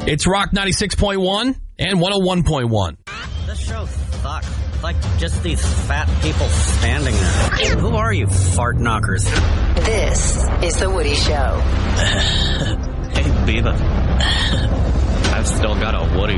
It's Rock 96.1 and 101.1. This show sucks. It's like just these fat people standing there. Who are you, fart knockers? This is The Woody Show. Hey, Beaver. I've still got a Woody.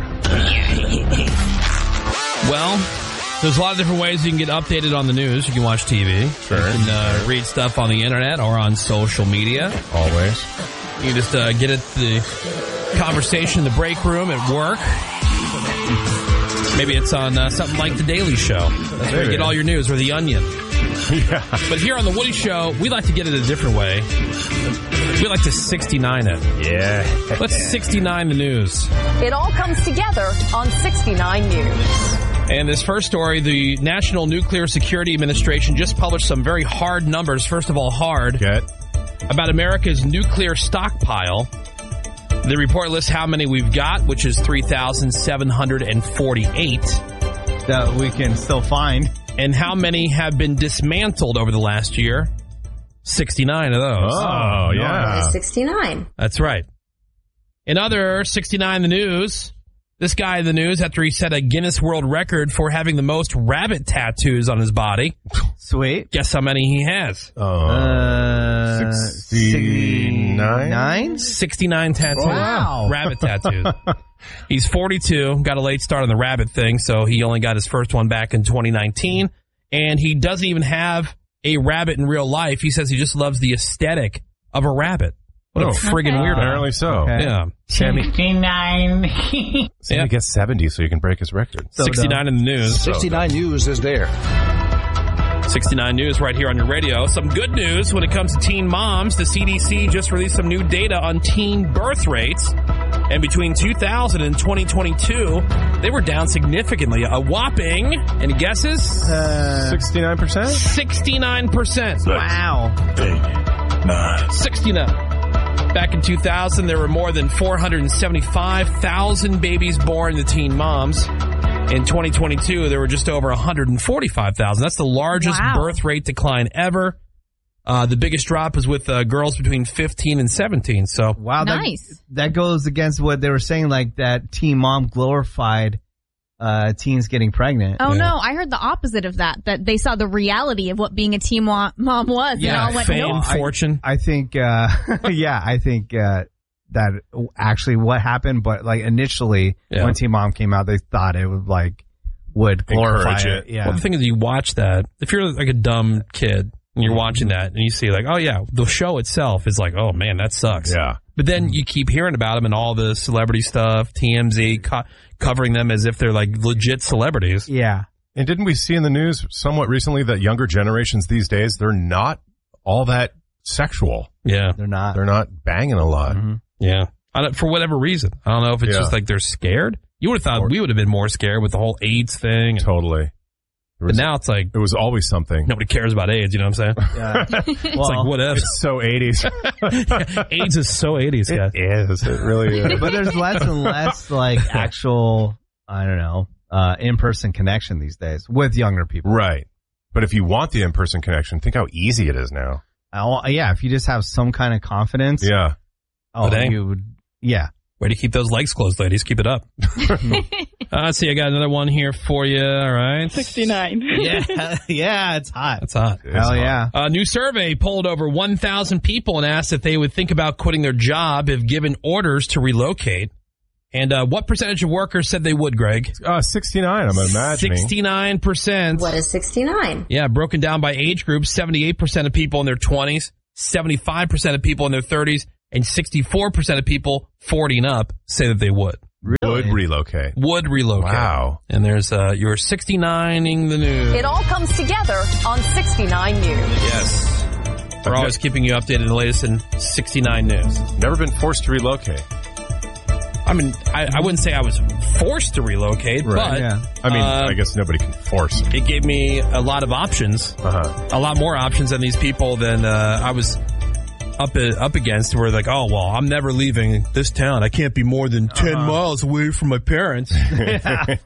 Well, there's a lot of different ways you can get updated on the news. You can watch TV. Sure. You can read stuff on the internet or on social media. Always. You can just get at the conversation in the break room at work. Maybe it's on something like The Daily Show. That's where you get all your news, or The Onion. Yeah. But here on The Woody Show, we like to get it a different way. We like to 69 it. Yeah. Let's 69 the news. It all comes together on 69 News. And this first story, the National Nuclear Security Administration just published some very hard numbers. First of all, hard. About America's nuclear stockpile. The report lists how many we've got, which is 3,748. That we can still find. And how many have been dismantled over the last year? 69 of those. Oh, yeah. 69. That's right. In other 69 the news, this guy in the news, after he set a Guinness World Record for having the most rabbit tattoos on his body. Sweet. Guess how many he has? 69? 69 tattoos. Wow. Rabbit tattoos. He's 42, got a late start on the rabbit thing, so he only got his first one back in 2019. And he doesn't even have a rabbit in real life. He says he just loves the aesthetic of a rabbit. What a friggin' weirdo. Apparently so. Okay. Yeah. 69. Sammy gets 70 so you can break his record. 69 in the news. 69 News is there. 69 News right here on your radio. Some good news when it comes to teen moms. The CDC just released some new data on teen birth rates. And between 2000 and 2022, they were down significantly. A whopping, any guesses? 69%? 69%. Wow. 69. Back in 2000, there were more than 475,000 babies born to teen moms. In 2022, there were just over 145,000. That's the largest birth rate decline ever. The biggest drop is with girls between 15 and 17. So wow, nice. That goes against what they were saying, like that teen mom glorified teens getting pregnant. Oh, no. I heard the opposite of that they saw the reality of what being a teen mom was. Yeah, and all went, fame, nope. fortune. I think, I think that actually what happened, but like initially when Teen Mom came out, they thought it would glorify it. Yeah. Well, the thing is, you watch that, if you're like a dumb kid and you're watching that and you see like, oh yeah, the show itself is like, oh man, that sucks. Yeah. But then you keep hearing about them and all the celebrity stuff, TMZ covering them as if they're like legit celebrities. Yeah. And didn't we see in the news somewhat recently that younger generations these days, they're not all that sexual. Yeah. They're not. They're not banging a lot. Mm-hmm. Yeah. For whatever reason. I don't know if it's just like they're scared. You would have thought we would have been more scared with the whole AIDS thing. Totally. But now it's like... It was always something. Nobody cares about AIDS, you know what I'm saying? Yeah. It's like, what if? It's so 80s. AIDS is so 80s, guys. It is. It really is. But there's less and less like actual, I don't know, in-person connection these days with younger people. Right. But if you want the in-person connection, think how easy it is now. Yeah, if you just have some kind of confidence. Yeah. Oh, you would, yeah. Way to keep those legs closed, ladies. Keep it up. Let's see. I got another one here for you. All right. 69. Yeah, it's hot. That's hot. Hell yeah. A new survey polled over 1,000 people and asked if they would think about quitting their job if given orders to relocate. And what percentage of workers said they would, Greg? 69, I'm imagining. 69%. What is 69? Yeah, broken down by age groups, 78% of people in their 20s, 75% of people in their 30s, and 64% of people 40 and up say that they would. Would relocate. Would relocate. Wow. And there's your 69ing the news. It all comes together on 69 News. Yes. We're always keeping you updated on the latest in 69 News. Never been forced to relocate. I mean, I wouldn't say I was forced to relocate, but... Yeah. I mean, I guess nobody can force it. It gave me a lot of options. A lot more options than these people than I was up against, where like, oh, well, I'm never leaving this town. I can't be more than 10 miles away from my parents. I'm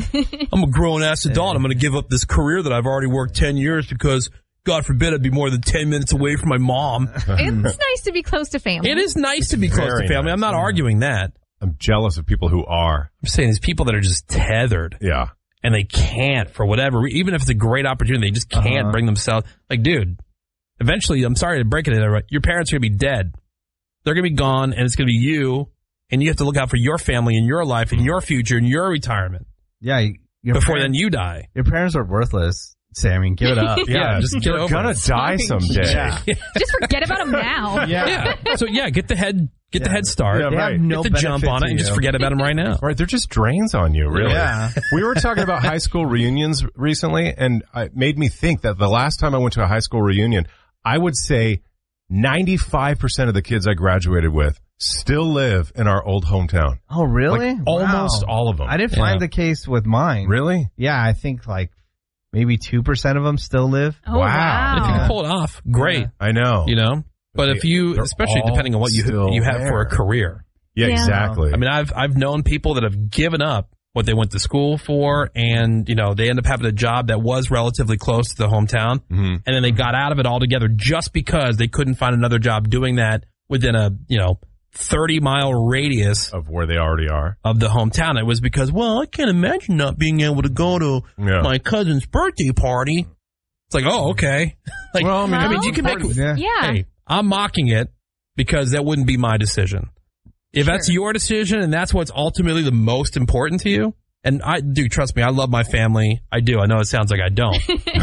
a grown-ass adult. I'm going to give up this career that I've already worked 10 years because, God forbid, I'd be more than 10 minutes away from my mom. It's nice to be close to family. It is nice to be close to family. I'm not arguing that. I'm jealous of people who are. I'm saying these people that are just tethered. Yeah. And they can't, for whatever, even if it's a great opportunity, they just can't bring themselves. Like, dude, eventually, I'm sorry to break it in, your parents are going to be dead. They're going to be gone, and it's going to be you, and you have to look out for your family and your life and your future and your retirement. Yeah. Before then you die. Your parents are worthless, Sammy. Give it up. Yeah, just get over You're going to die someday. Yeah. Just forget about them now. Yeah. So, get the head start. Yeah, right. No get the jump on it and just forget about them right now. Right, they're just drains on you, really. Yeah. We were talking about high school reunions recently, and it made me think that the last time I went to a high school reunion, I would say 95% of the kids I graduated with still live in our old hometown. Oh, really? Like, almost Wow. all of them. I didn't find the case with mine. Really? Yeah, I think like maybe 2% of them still live. Oh, wow. If you can pull it off, great. I know. You know? But if you, They're especially all depending on what you still have for a there. career. Yeah, Yeah. exactly. I mean, I've known people that have given up what they went to school for, and they end up having a job that was relatively close to the hometown, and then they got out of it altogether just because they couldn't find another job doing that within a 30-mile radius of where they already are. of the hometown. It was because, well, I can't imagine not being able to go to my cousin's birthday party. It's like, oh, okay. Like, Well, I mean, you can make. Yeah. Yeah. Hey, I'm mocking it because that wouldn't be my decision. If that's your decision and that's what's ultimately the most important to you, and I do, trust me, I love my family. I do. I know it sounds like I don't.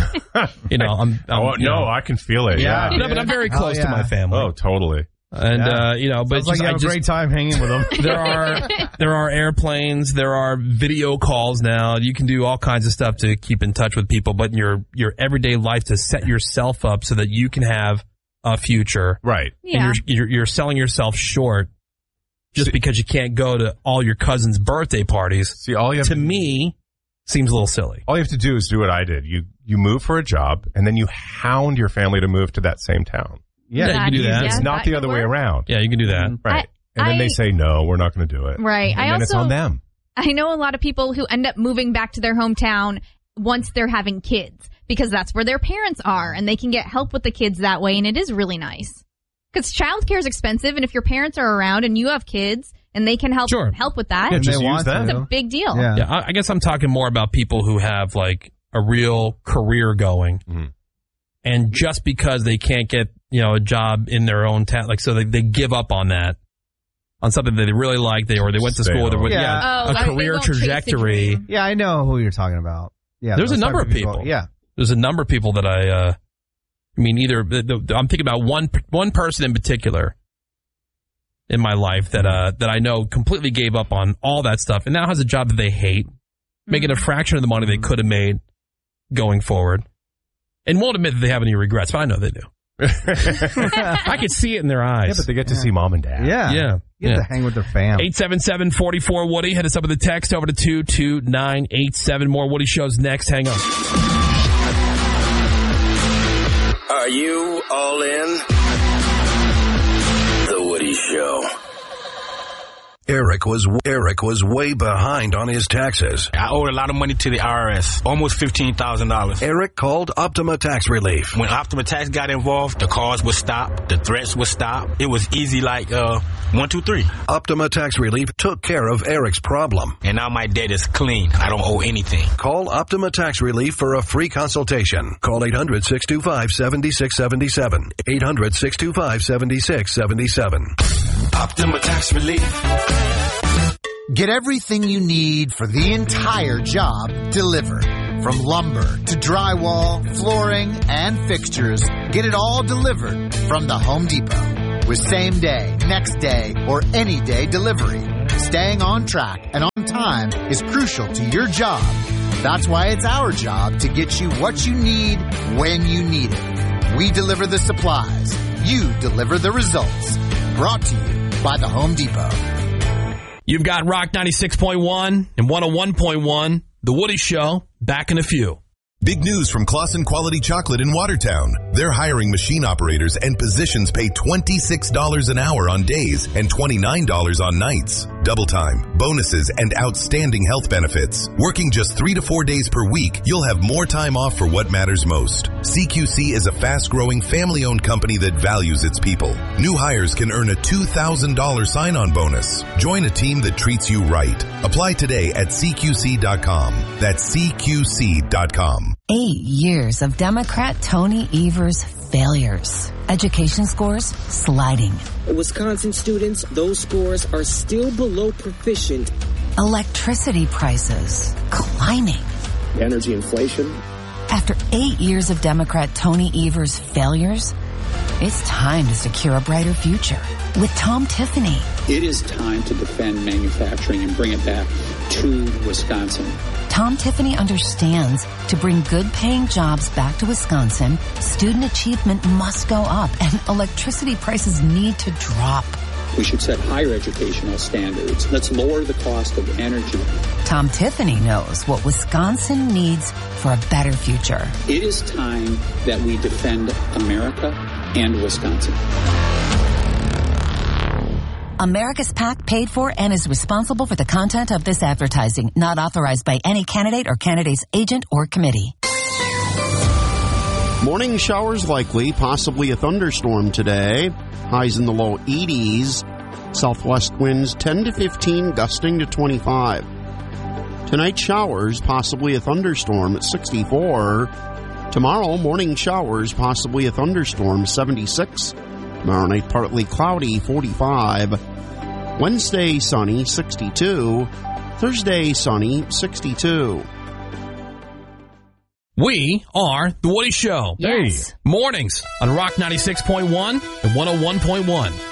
I can feel it. Yeah. No, but I'm very close to my family. Oh, totally. And, but Sounds like you have a great time hanging with them. there are airplanes, there are video calls now. You can do all kinds of stuff to keep in touch with people, but in your everyday life to set yourself up so that you can have a future. Right. Yeah. And you're selling yourself short just because you can't go to all your cousins' birthday parties. See, all you have to me seems a little silly. All you have to do is do what I did. You move for a job, and then you hound your family to move to that same town. Yeah, you can do that. It's not the other way around. Yeah, you can do that. Right. And then they say, no, we're not going to do it. Right. And then it's on them. I know a lot of people who end up moving back to their hometown once they're having kids because that's where their parents are and they can get help with the kids that way. And it is really nice because childcare is expensive. And if your parents are around and you have kids and they can help with that, Yeah, just use them. it's a big deal. Yeah, I guess I'm talking more about people who have like a real career going. Mm-hmm. And just because they can't get, a job in their own town, like, so they give up on that, on something that they really like, they went to school, a career trajectory. Yeah, I know who you're talking about. Yeah, there's a number of people. There's a number of people that I'm thinking about one person in particular in my life that I know completely gave up on all that stuff and now has a job that they hate, making a fraction of the money they could have made going forward. And won't admit that they have any regrets, but I know they do. I could see it in their eyes. Yeah, but they get to see mom and dad. Yeah. You get to hang with their fam. 877-44-WOODY. Hit us up with a text over to 22987. More Woody shows next. Hang on. Are you all in? The Woody Show. Eric was way behind on his taxes. I owed a lot of money to the IRS, almost $15,000. Eric called Optima Tax Relief. When Optima Tax got involved, the calls would stop, the threats would stop. It was easy like 1, 2, 3. Optima Tax Relief took care of Eric's problem. And now my debt is clean. I don't owe anything. Call Optima Tax Relief for a free consultation. Call 800-625-7677. 800-625-7677. Optima Tax Relief. Get everything you need for the entire job delivered. From lumber to drywall, flooring, and fixtures, get it all delivered from the Home Depot. With same day, next day, or any day delivery. Staying on track and on time is crucial to your job. That's why it's our job to get you what you need when you need it. We deliver the supplies. You deliver the results. Brought to you by the Home Depot. You've got Rock 96.1 and 101.1, The Woody Show, back in a few. Big news from Claussen Quality Chocolate in Watertown. They're hiring machine operators and positions pay $26 an hour on days and $29 on nights. Double time, bonuses, and outstanding health benefits. Working just 3 to 4 days per week, you'll have more time off for what matters most. CQC is a fast-growing, family-owned company that values its people. New hires can earn a $2,000 sign-on bonus. Join a team that treats you right. Apply today at CQC.com. That's CQC.com. 8 years of Democrat Tony Evers' failures. Education scores sliding. Wisconsin students, those scores are still below proficient. Electricity prices climbing. Energy inflation. After 8 years of Democrat Tony Evers' failures, it's time to secure a brighter future with Tom Tiffany. It is time to defend manufacturing and bring it back to Wisconsin. Tom Tiffany understands to bring good-paying jobs back to Wisconsin, student achievement must go up and electricity prices need to drop. We should set higher educational standards. Let's lower the cost of energy. Tom Tiffany knows what Wisconsin needs for a better future. It is time that we defend America and Wisconsin. America's PAC paid for and is responsible for the content of this advertising, not authorized by any candidate or candidate's agent or committee. Morning showers likely, possibly a thunderstorm today. Highs in the low 80s. Southwest winds 10 to 15, gusting to 25. Tonight showers, possibly a thunderstorm at 64. Tomorrow, morning showers, possibly a thunderstorm, 76. Tomorrow night, partly cloudy, 45. Wednesday, sunny, 62. Thursday, sunny, 62. We are The Woody Show. Yes. Mornings on Rock 96.1 and 101.1.